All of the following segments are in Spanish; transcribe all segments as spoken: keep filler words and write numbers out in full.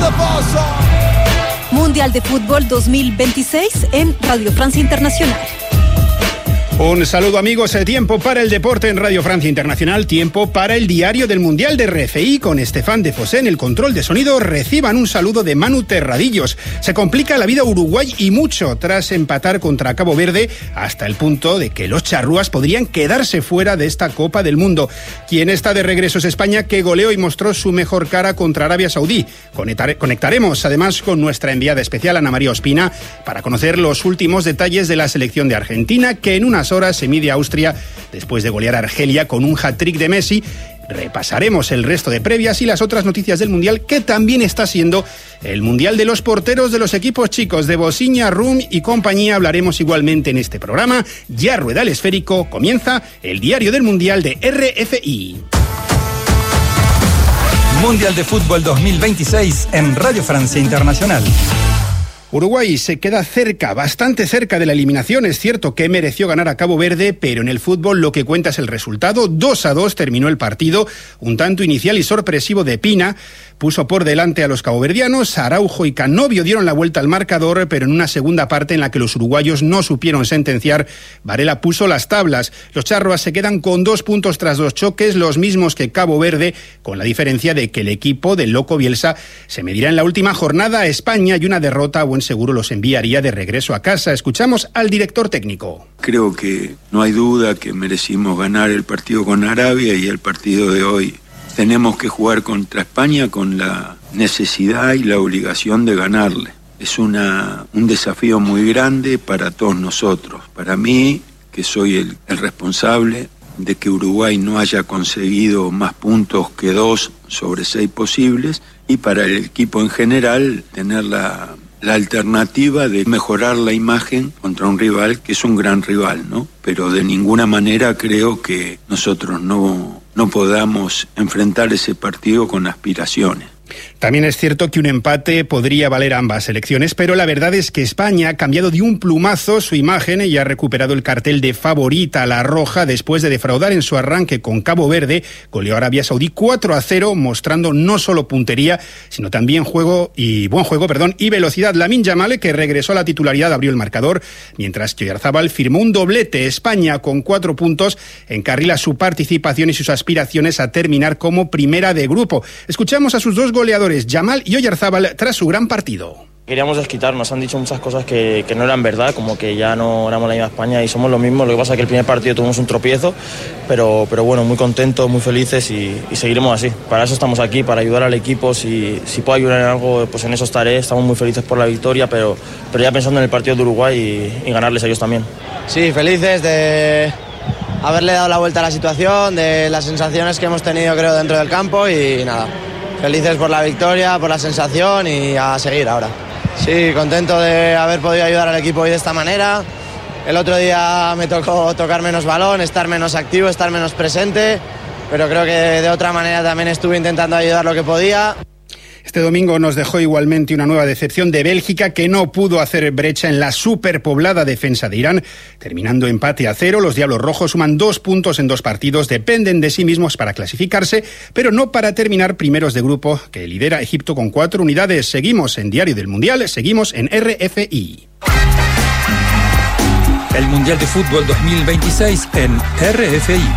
Mundial de Fútbol dos mil veintiséis en Radio Francia Internacional. Un saludo, amigos. Tiempo para el deporte en Radio Francia Internacional. Tiempo para el diario del Mundial de R F I con Estefan de Fosé en el control de sonido. Reciban un saludo de Manu Terradillos. Se complica la vida a Uruguay y mucho tras empatar contra Cabo Verde hasta el punto de que los charrúas podrían quedarse fuera de esta Copa del Mundo. Quien está de regreso es España, que goleó y mostró su mejor cara contra Arabia Saudí. Conectaremos además con nuestra enviada especial Ana María Ospina para conocer los últimos detalles de la selección de Argentina, que en unas horas se mide a Austria después de golear a Argelia con un hat-trick de Messi. Repasaremos el resto de previas y las otras noticias del Mundial, que también está siendo el Mundial de los porteros de los equipos chicos de Bosiña, Rum y compañía. Hablaremos igualmente en este programa. Ya rueda el esférico, comienza el diario del Mundial de R F I. Mundial de Fútbol dos mil veintiséis en Radio Francia Internacional. Uruguay se queda cerca, bastante cerca de la eliminación. Es cierto que mereció ganar a Cabo Verde, pero en el fútbol lo que cuenta es el resultado. dos a dos terminó el partido. Un tanto inicial y sorpresivo de Pina puso por delante a los caboverdianos. Araujo y Canovio dieron la vuelta al marcador, pero en una segunda parte en la que los uruguayos no supieron sentenciar, Varela puso las tablas. Los charruas se quedan con dos puntos tras dos choques, los mismos que Cabo Verde, con la diferencia de que el equipo del Loco Bielsa se medirá en la última jornada a España, y una derrota buen seguro los enviaría de regreso a casa. Escuchamos al director técnico. Creo que no hay duda que merecimos ganar el partido con Arabia, y el partido de hoy tenemos que jugar contra España con la necesidad y la obligación de ganarle. Es una, un desafío muy grande para todos nosotros. Para mí, que soy el, el responsable de que Uruguay no haya conseguido más puntos que dos sobre seis posibles, y para el equipo en general tener la... la alternativa de mejorar la imagen contra un rival que es un gran rival, ¿no? Pero de ninguna manera creo que nosotros no, no podamos enfrentar ese partido con aspiraciones. También es cierto que un empate podría valer a ambas selecciones, pero la verdad es que España ha cambiado de un plumazo su imagen y ha recuperado el cartel de favorita a la roja después de defraudar en su arranque con Cabo Verde. Goleó a Arabia Saudí cuatro a cero, mostrando no solo puntería, sino también juego y buen juego, perdón, y velocidad. Lamine Yamal, que regresó a la titularidad, abrió el marcador, mientras que Oyarzabal firmó un doblete. España, con cuatro puntos, encarrila su participación y sus aspiraciones a terminar como primera de grupo. Escuchamos a sus dos goleadores, Yamal y Oyarzabal, tras su gran partido. Queríamos desquitarnos, han dicho muchas cosas que, que no eran verdad, como que ya no éramos la misma España y somos lo mismo. Lo que pasa es que el primer partido tuvimos un tropiezo, pero, pero bueno, muy contentos, muy felices y, y seguiremos así. Para eso estamos aquí, para ayudar al equipo. Si, si puedo ayudar en algo, pues en eso estaré. Estamos muy felices por la victoria, pero, pero ya pensando en el partido de Uruguay y, y ganarles a ellos también. Sí, felices de haberle dado la vuelta a la situación, de las sensaciones que hemos tenido, creo, dentro del campo, y nada, felices por la victoria, por la sensación, y a seguir ahora. Sí, contento de haber podido ayudar al equipo hoy de esta manera. El otro día me tocó tocar menos balón, estar menos activo, estar menos presente, pero creo que de otra manera también estuve intentando ayudar lo que podía. Este domingo nos dejó igualmente una nueva decepción de Bélgica, que no pudo hacer brecha en la superpoblada defensa de Irán. Terminando empate a cero, los Diablos Rojos suman dos puntos en dos partidos, dependen de sí mismos para clasificarse, pero no para terminar primeros de grupo, que lidera Egipto con cuatro unidades. Seguimos en Diario del Mundial, seguimos en R F I. El Mundial de Fútbol dos mil veintiséis en R F I.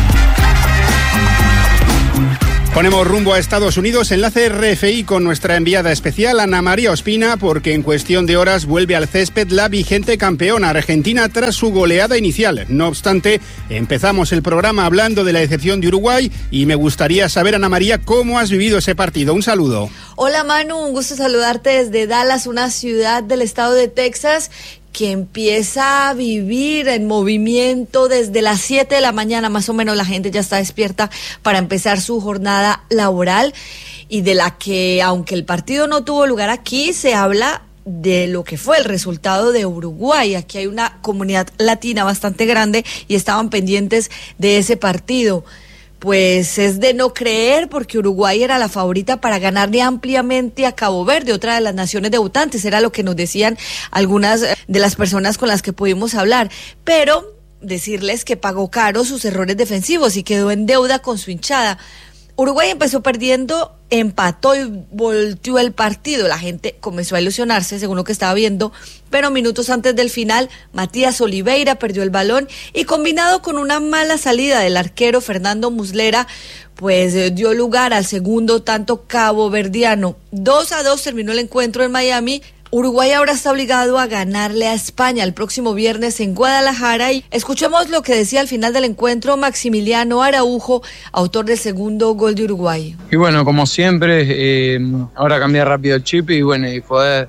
Ponemos rumbo a Estados Unidos, enlace R F I con nuestra enviada especial Ana María Ospina, porque en cuestión de horas vuelve al césped la vigente campeona Argentina tras su goleada inicial. No obstante, empezamos el programa hablando de la decepción de Uruguay y me gustaría saber, Ana María, cómo has vivido ese partido. Un saludo. Hola Manu, un gusto saludarte desde Dallas, una ciudad del estado de Texas que empieza a vivir en movimiento desde las siete de la mañana, más o menos la gente ya está despierta para empezar su jornada laboral, y de la que, aunque el partido no tuvo lugar aquí, se habla de lo que fue el resultado de Uruguay. Aquí hay una comunidad latina bastante grande y estaban pendientes de ese partido. Pues es de no creer, porque Uruguay era la favorita para ganarle ampliamente a Cabo Verde, otra de las naciones debutantes, era lo que nos decían algunas de las personas con las que pudimos hablar, pero decirles que pagó caro sus errores defensivos y quedó en deuda con su hinchada. Uruguay empezó perdiendo, empató y volteó el partido. La gente comenzó a ilusionarse, según lo que estaba viendo, pero minutos antes del final, Matías Oliveira perdió el balón y, combinado con una mala salida del arquero Fernando Muslera, pues eh, dio lugar al segundo tanto caboverdiano. dos a dos terminó el encuentro en Miami. Uruguay ahora está obligado a ganarle a España el próximo viernes en Guadalajara. Y escuchemos lo que decía al final del encuentro Maximiliano Araujo, autor del segundo gol de Uruguay. Y bueno, como siempre, eh, ahora cambiar rápido el chip y bueno, y poder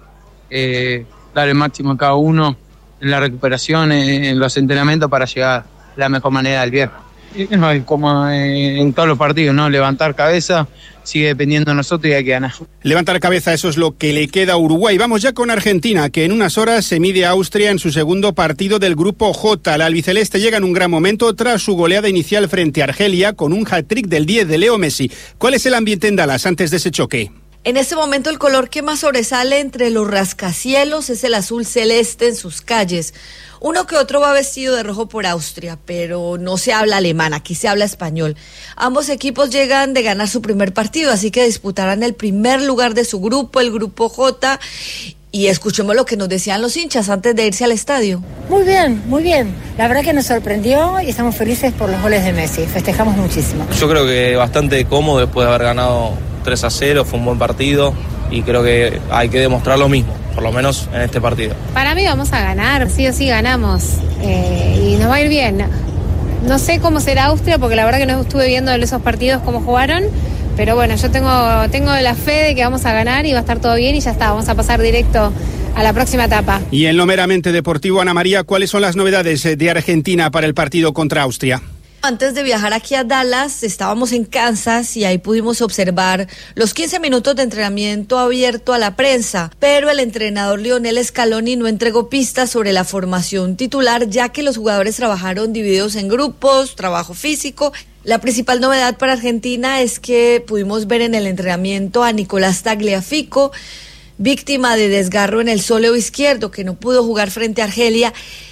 eh, dar el máximo a cada uno en la recuperación, eh, en los entrenamientos para llegar a la mejor manera del viernes. Y, no, como eh, en todos los partidos, ¿no? Levantar cabeza, sigue dependiendo de nosotros y hay que ganar. Levantar cabeza, eso es lo que le queda a Uruguay. Vamos ya con Argentina, que en unas horas se mide a Austria en su segundo partido del Grupo J. La albiceleste llega en un gran momento tras su goleada inicial frente a Argelia con un hat-trick del diez de Leo Messi. ¿Cuál es el ambiente en Dallas antes de ese choque? En este momento el color que más sobresale entre los rascacielos es el azul celeste en sus calles. Uno que otro va vestido de rojo por Austria, pero no se habla alemán, aquí se habla español. Ambos equipos llegan de ganar su primer partido, así que disputarán el primer lugar de su grupo, el Grupo J. Y escuchemos lo que nos decían los hinchas antes de irse al estadio. Muy bien, muy bien. La verdad que nos sorprendió y estamos felices por los goles de Messi. Festejamos muchísimo. Yo creo que bastante cómodo después de haber ganado tres a cero, fue un buen partido y creo que hay que demostrar lo mismo, por lo menos en este partido. Para mí vamos a ganar, sí o sí ganamos eh, y nos va a ir bien. No sé cómo será Austria porque la verdad que no estuve viendo esos partidos cómo jugaron, pero bueno, yo tengo, tengo la fe de que vamos a ganar y va a estar todo bien y ya está, vamos a pasar directo a la próxima etapa. Y en lo meramente deportivo, Ana María, ¿cuáles son las novedades de Argentina para el partido contra Austria? Antes de viajar aquí a Dallas, estábamos en Kansas y ahí pudimos observar los quince minutos de entrenamiento abierto a la prensa, pero el entrenador Lionel Scaloni no entregó pistas sobre la formación titular, ya que los jugadores trabajaron divididos en grupos, trabajo físico. La principal novedad para Argentina es que pudimos ver en el entrenamiento a Nicolás Tagliafico, víctima de desgarro en el sóleo izquierdo, que no pudo jugar frente a Argelia,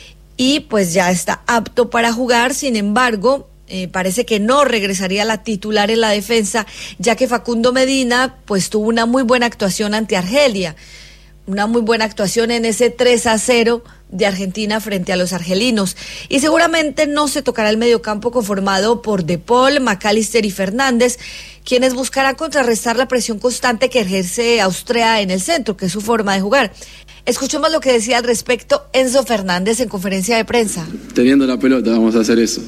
y pues ya está apto para jugar. Sin embargo, eh, parece que no regresaría a la titular en la defensa, ya que Facundo Medina pues tuvo una muy buena actuación ante Argelia, una muy buena actuación en ese tres a cero de Argentina frente a los argelinos, y seguramente no se tocará el mediocampo conformado por De Paul, McAllister y Fernández, quienes buscarán contrarrestar la presión constante que ejerce Austria en el centro, que es su forma de jugar. Escuchemos lo que decía al respecto Enzo Fernández en conferencia de prensa. Teniendo la pelota vamos a hacer eso,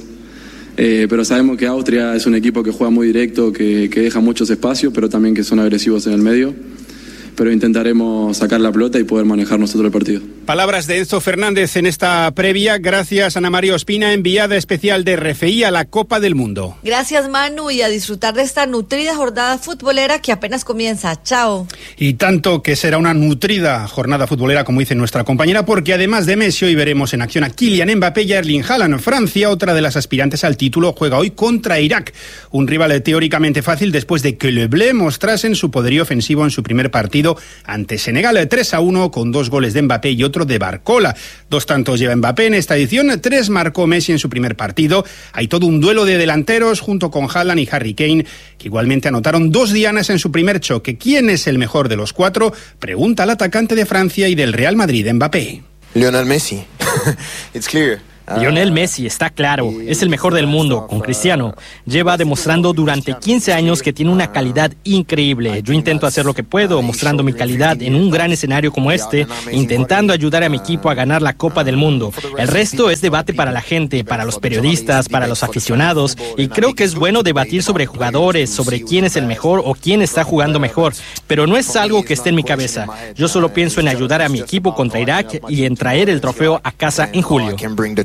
eh, pero sabemos que Austria es un equipo que juega muy directo, que, que deja muchos espacios, pero también que son agresivos en el medio. Pero intentaremos sacar la pelota y poder manejar nosotros el partido. Palabras de Enzo Fernández en esta previa. Gracias, Ana María Ospina, enviada especial de R F I a la Copa del Mundo. Gracias, Manu, y a disfrutar de esta nutrida jornada futbolera que apenas comienza. Chao. Y tanto que será una nutrida jornada futbolera, como dice nuestra compañera, porque además de Messi, hoy veremos en acción a Kylian Mbappé y Erling Haaland. Francia, otra de las aspirantes al título, juega hoy contra Irak, un rival teóricamente fácil después de que Le Bleu mostrasen su poderío ofensivo en su primer partido ante Senegal, tres a uno, con dos goles de Mbappé y otro de Barcola. Dos tantos lleva Mbappé en esta edición, tres marcó Messi en su primer partido. Hay todo un duelo de delanteros junto con Haaland y Harry Kane, que igualmente anotaron dos dianas en su primer choque. ¿Quién es el mejor de los cuatro? Pregunta al atacante de Francia y del Real Madrid, Mbappé. Lionel Messi. It's clear. Lionel Messi, está claro, es el mejor del mundo, con Cristiano. Lleva demostrando durante quince años que tiene una calidad increíble. Yo intento hacer lo que puedo, mostrando mi calidad en un gran escenario como este, intentando ayudar a mi equipo a ganar la Copa del Mundo. El resto es debate para la gente, para los periodistas, para los aficionados, y creo que es bueno debatir sobre jugadores, sobre quién es el mejor o quién está jugando mejor, pero no es algo que esté en mi cabeza. Yo solo pienso en ayudar a mi equipo contra Irak y en traer el trofeo a casa en julio.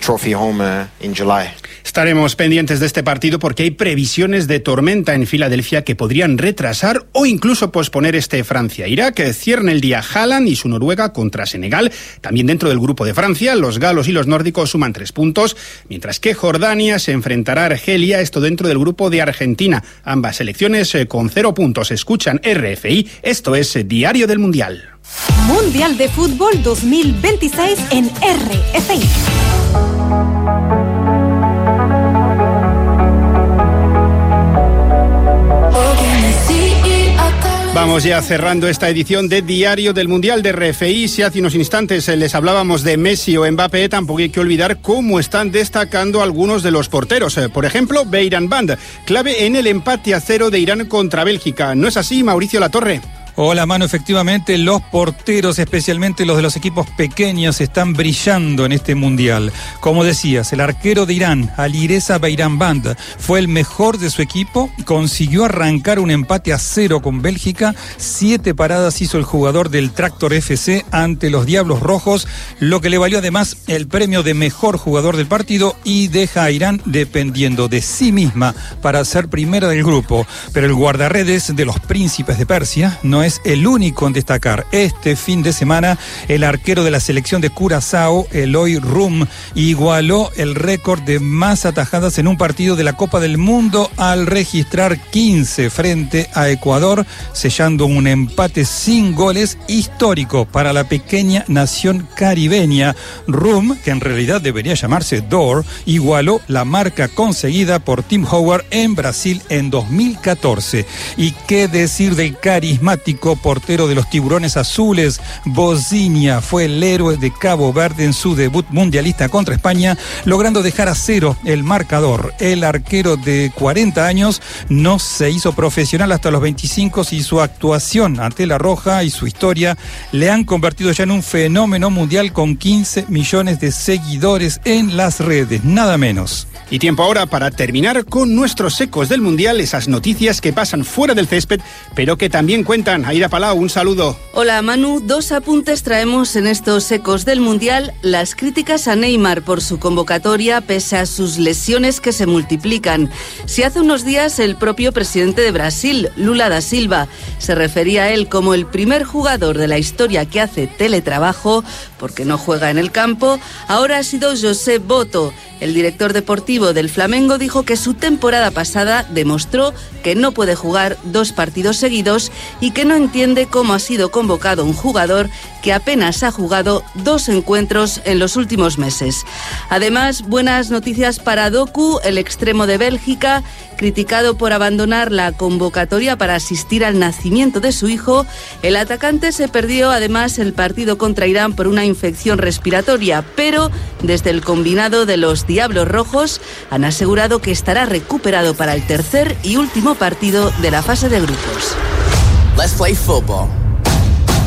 Estaremos pendientes de este partido porque hay previsiones de tormenta en Filadelfia que podrían retrasar o incluso posponer este Francia-Irak. Cierra el día Haaland y su Noruega contra Senegal. También dentro del grupo de Francia, los galos y los nórdicos suman tres puntos, mientras que Jordania se enfrentará a Argelia, esto dentro del grupo de Argentina. Ambas selecciones con cero puntos. Escuchan R F I, esto es Diario del Mundial. Mundial de Fútbol dos mil veintiséis en R F I. Vamos ya cerrando esta edición de Diario del Mundial de R F I. Si hace unos instantes les hablábamos de Messi o Mbappé, tampoco hay que olvidar cómo están destacando algunos de los porteros. Por ejemplo, Beiran Band, clave en el empate a cero de Irán contra Bélgica. ¿No es así, Mauricio Latorre? Hola, Manu, efectivamente los porteros, especialmente los de los equipos pequeños, están brillando en este Mundial. Como decías, el arquero de Irán, Alireza Beiranband, fue el mejor de su equipo, consiguió arrancar un empate a cero con Bélgica, siete paradas hizo el jugador del Tractor F C ante los Diablos Rojos, lo que le valió además el premio de mejor jugador del partido y deja a Irán dependiendo de sí misma para ser primera del grupo. Pero el guardarredes de los Príncipes de Persia no es es el único en destacar. Este fin de semana, el arquero de la selección de Curazao, Eloy Rum, igualó el récord de más atajadas en un partido de la Copa del Mundo al registrar quince frente a Ecuador, sellando un empate sin goles histórico para la pequeña nación caribeña. Rum, que en realidad debería llamarse Dor, igualó la marca conseguida por Tim Howard en Brasil en dos mil catorce. Y qué decir del carismático portero de los Tiburones Azules, Bozinia, fue el héroe de Cabo Verde en su debut mundialista contra España, logrando dejar a cero el marcador. El arquero de cuarenta años no se hizo profesional hasta los veinticinco y su actuación ante La Roja y su historia le han convertido ya en un fenómeno mundial con quince millones de seguidores en las redes, nada menos. Y tiempo ahora para terminar con nuestros ecos del Mundial, esas noticias que pasan fuera del césped, pero que también cuentan. Aida Palau, un saludo. Hola Manu, dos apuntes traemos en estos ecos del Mundial. Las críticas a Neymar por su convocatoria pese a sus lesiones que se multiplican. Si hace unos días el propio presidente de Brasil, Lula da Silva, se refería a él como el primer jugador de la historia que hace teletrabajo porque no juega en el campo, ahora ha sido José Boto. El director deportivo del Flamengo dijo que su temporada pasada demostró que no puede jugar dos partidos seguidos y que no entiende cómo ha sido convocado un jugador que apenas ha jugado dos encuentros en los últimos meses. Además, buenas noticias para Doku, el extremo de Bélgica, criticado por abandonar la convocatoria para asistir al nacimiento de su hijo. El atacante se perdió además el partido contra Irán por una infección respiratoria, pero desde el combinado de los Diablos Rojos han asegurado que estará recuperado para el tercer y último partido de la fase de grupos. Let's play football.